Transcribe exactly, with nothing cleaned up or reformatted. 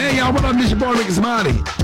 Hey, y'all, what up? This your boy Rick Smiley.